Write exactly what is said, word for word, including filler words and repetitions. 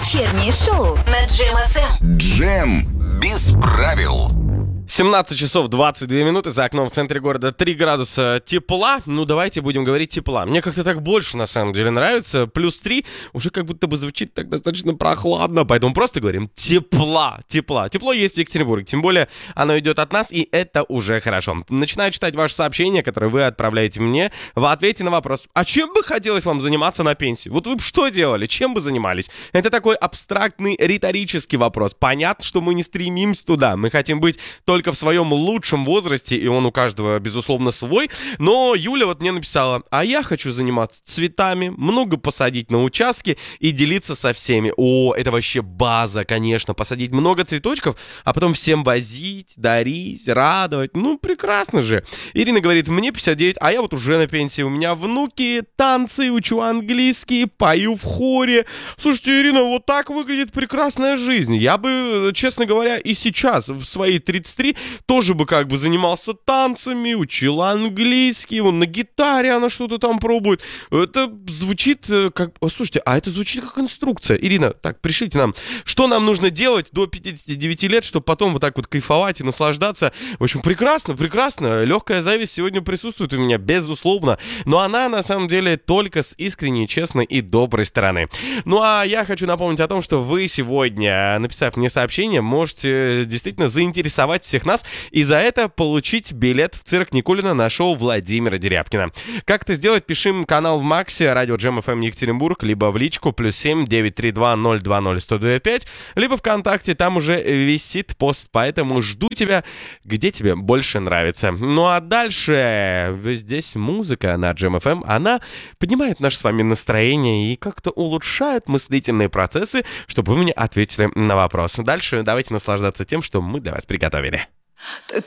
Вечернее шоу на Джем эф эм. Джем без правил. семнадцать часов двадцать две минуты, за окном в центре города три градуса тепла. Ну, давайте будем говорить тепла. Мне как-то так больше, на самом деле, нравится. Плюс три уже как будто бы звучит так достаточно прохладно, поэтому просто говорим тепла, тепла. Тепло есть в Екатеринбурге, тем более оно идет от нас, и это уже хорошо. Начинаю читать ваши сообщения, которые вы отправляете мне в ответе на вопрос: а чем бы хотелось вам заниматься на пенсии? Вот вы бы что делали? Чем бы занимались? Это такой абстрактный риторический вопрос. Понятно, что мы не стремимся туда. Мы хотим быть только в своем лучшем возрасте, и он у каждого, безусловно, свой. Но Юля вот мне написала: а я хочу заниматься цветами, много посадить на участке и делиться со всеми. О, это вообще база, конечно, посадить много цветочков, а потом всем возить, дарить, радовать. Ну, прекрасно же. Ирина говорит: мне пятьдесят девять, а я вот уже на пенсии. У меня внуки, танцы, учу английский, пою в хоре. Слушайте, Ирина, вот так выглядит прекрасная жизнь. Я бы, честно говоря, и сейчас, в свои тридцать три, тоже бы как бы занимался танцами, учил английский, он на гитаре она что-то там пробует. Это звучит как... Слушайте, а это звучит как инструкция. Ирина, так, пришлите нам, что нам нужно делать до пятидесяти девяти лет, чтобы потом вот так вот кайфовать и наслаждаться. В общем, прекрасно, прекрасно. Легкая зависть сегодня присутствует у меня, безусловно. Но она, на самом деле, только с искренней, честной и доброй стороны. Ну, а я хочу напомнить о том, что вы сегодня, написав мне сообщение, можете действительно заинтересовать всех нас и за это получить билет в цирк Никулина на шоу Владимира Дерябкина. Как это сделать? Пишем канал в Максе, радио Джем эф эм Екатеринбург, либо в личку плюс семь девятьсот тридцать два ноль два ноль сто два пять, либо ВКонтакте, там уже висит пост, поэтому жду тебя, где тебе больше нравится. Ну а дальше здесь музыка на Джем эф эм, она поднимает наше с вами настроение и как-то улучшает мыслительные процессы, чтобы вы мне ответили на вопрос. Дальше давайте наслаждаться тем, что мы для вас приготовили.